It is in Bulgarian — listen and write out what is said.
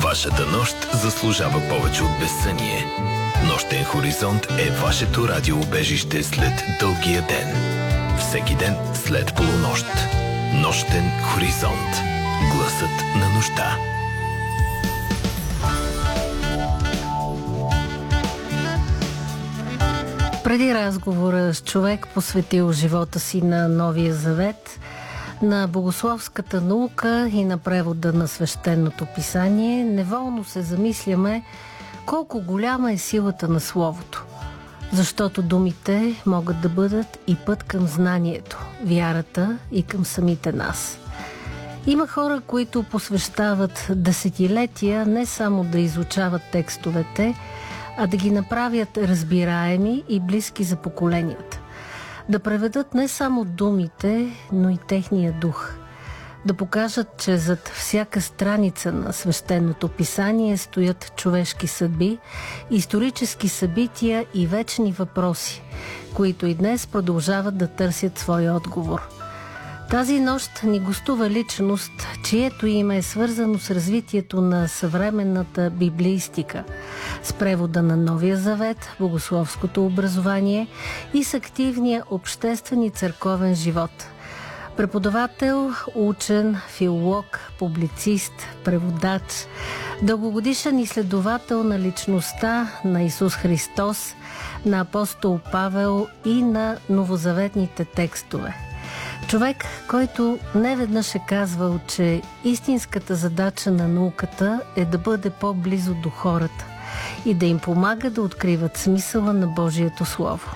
Вашата нощ заслужава повече от безсъние. Нощен хоризонт е вашето радиоубежище след дългия ден. Всеки ден след полунощ. Нощен хоризонт. Гласът на нощта. Преди разговора с човек, посветил живота си на Новия Завет, на богословската наука и на превода на свещеното писание, неволно се замисляме колко голяма е силата на Словото. Защото думите могат да бъдат и път към знанието, вярата и към самите нас. Има хора, които посвещават десетилетия не само да изучават текстовете, а да ги направят разбираеми и близки за поколенията. Да преведат не само думите, но и техния дух. Да покажат, че зад всяка страница на свещеното писание стоят човешки съдби, исторически събития и вечни въпроси, които и днес продължават да търсят своя отговор. Тази нощ ни гостува личност, чието име е свързано с развитието на съвременната библеистика, с превода на Новия Завет, богословското образование и с активния обществен и църковен живот. Преподавател, учен, филолог, публицист, преводач, дългогодишен изследовател на личността на Исус Христос, на апостол Павел и на новозаветните текстове. Човек, който неведнъж е казвал, че истинската задача на науката е да бъде по-близо до хората и да им помага да откриват смисъла на Божието Слово.